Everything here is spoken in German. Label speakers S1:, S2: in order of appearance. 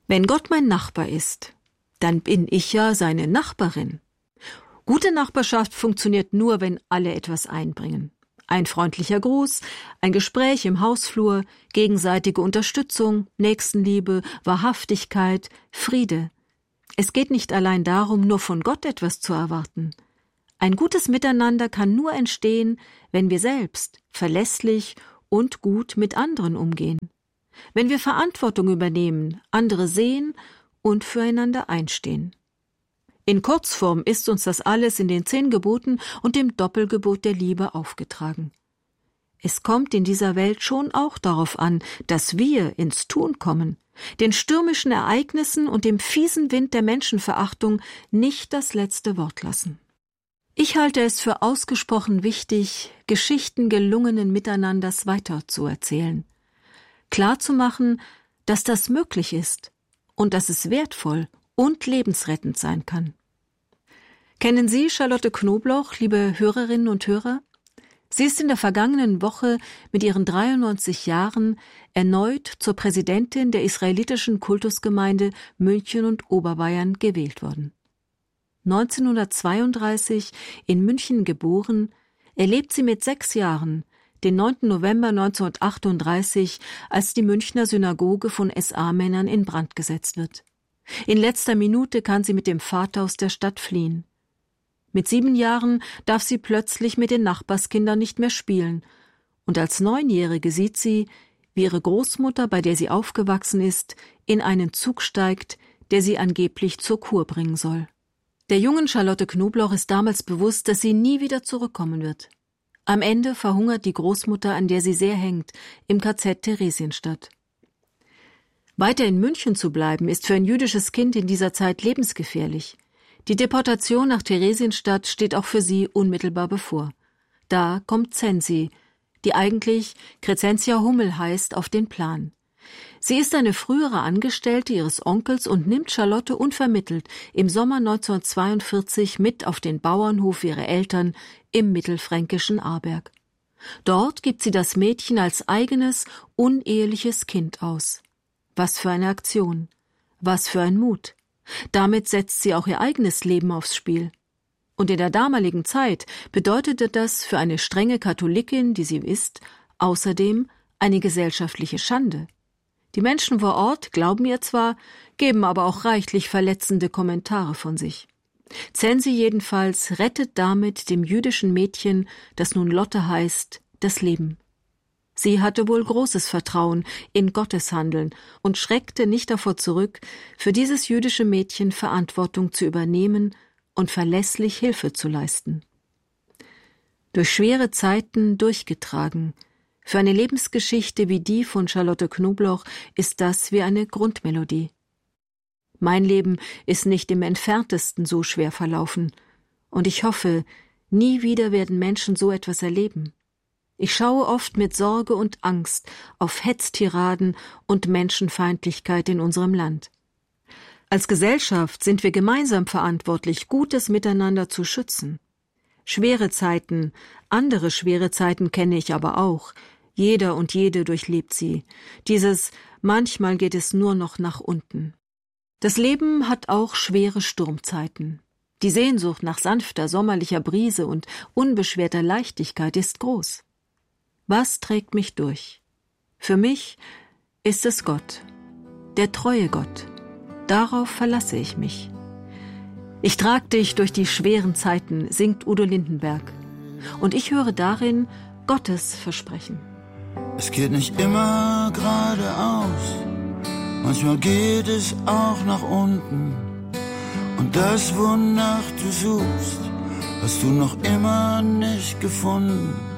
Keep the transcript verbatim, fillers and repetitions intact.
S1: Wenn Gott mein Nachbar ist, dann bin ich ja seine Nachbarin. Gute Nachbarschaft funktioniert nur, wenn alle etwas einbringen. Ein freundlicher Gruß, ein Gespräch im Hausflur, gegenseitige Unterstützung, Nächstenliebe, Wahrhaftigkeit, Friede. Es geht nicht allein darum, nur von Gott etwas zu erwarten. Ein gutes Miteinander kann nur entstehen, wenn wir selbst verlässlich und gut mit anderen umgehen. Wenn wir Verantwortung übernehmen, andere sehen und füreinander einstehen. In Kurzform ist uns das alles in den zehn Geboten und dem Doppelgebot der Liebe aufgetragen. Es kommt in dieser Welt schon auch darauf an, dass wir ins Tun kommen, den stürmischen Ereignissen und dem fiesen Wind der Menschenverachtung nicht das letzte Wort lassen. Ich halte es für ausgesprochen wichtig, Geschichten gelungenen Miteinanders weiterzuerzählen, klarzumachen, dass das möglich ist und dass es wertvoll und lebensrettend sein kann. Kennen Sie Charlotte Knobloch, liebe Hörerinnen und Hörer? Sie ist in der vergangenen Woche mit ihren dreiundneunzig Jahren erneut zur Präsidentin der israelitischen Kultusgemeinde München und Oberbayern gewählt worden. neunzehnhundertzweiunddreißig in München geboren, erlebt sie mit sechs Jahren den neunten November neunzehnhundertachtunddreißig, als die Münchner Synagoge von S A-Männern in Brand gesetzt wird. In letzter Minute kann sie mit dem Vater aus der Stadt fliehen. Mit sieben Jahren darf sie plötzlich mit den Nachbarskindern nicht mehr spielen, und als Neunjährige sieht sie, wie ihre Großmutter, bei der sie aufgewachsen ist, in einen Zug steigt, der sie angeblich zur Kur bringen soll. Der jungen Charlotte Knobloch ist damals bewusst, dass sie nie wieder zurückkommen wird. Am Ende verhungert die Großmutter, an der sie sehr hängt, im K Z Theresienstadt. Weiter in München zu bleiben, ist für ein jüdisches Kind in dieser Zeit lebensgefährlich. Die Deportation nach Theresienstadt steht auch für sie unmittelbar bevor. Da kommt Zensi, die eigentlich Crescentia Hummel heißt, auf den Plan. Sie ist eine frühere Angestellte ihres Onkels und nimmt Charlotte unvermittelt im Sommer neunzehnhundertzweiundvierzig mit auf den Bauernhof ihrer Eltern im mittelfränkischen Aarberg. Dort gibt sie das Mädchen als eigenes, uneheliches Kind aus. Was für eine Aktion, was für ein Mut. Damit setzt sie auch ihr eigenes Leben aufs Spiel. Und in der damaligen Zeit bedeutete das für eine strenge Katholikin, die sie ist, außerdem eine gesellschaftliche Schande. Die Menschen vor Ort glauben ihr zwar, geben aber auch reichlich verletzende Kommentare von sich. Zensi jedenfalls rettet damit dem jüdischen Mädchen, das nun Lotte heißt, das Leben. Sie hatte wohl großes Vertrauen in Gottes Handeln und schreckte nicht davor zurück, für dieses jüdische Mädchen Verantwortung zu übernehmen und verlässlich Hilfe zu leisten. Durch schwere Zeiten durchgetragen, für eine Lebensgeschichte wie die von Charlotte Knobloch ist das wie eine Grundmelodie. Mein Leben ist nicht im Entferntesten so schwer verlaufen, und ich hoffe, nie wieder werden Menschen so etwas erleben. Ich schaue oft mit Sorge und Angst auf Hetztiraden und Menschenfeindlichkeit in unserem Land. Als Gesellschaft sind wir gemeinsam verantwortlich, gutes Miteinander zu schützen. Schwere Zeiten, andere schwere Zeiten kenne ich aber auch. Jeder und jede durchlebt sie. Dieses manchmal geht es nur noch nach unten. Das Leben hat auch schwere Sturmzeiten. Die Sehnsucht nach sanfter sommerlicher Brise und unbeschwerter Leichtigkeit ist groß. Was trägt mich durch? Für mich ist es Gott, der treue Gott. Darauf verlasse ich mich. Ich trag dich durch die schweren Zeiten, singt Udo Lindenberg. Und ich höre darin Gottes Versprechen.
S2: Es geht nicht immer geradeaus, manchmal geht es auch nach unten. Und das, wonach du suchst, hast du noch immer nicht gefunden.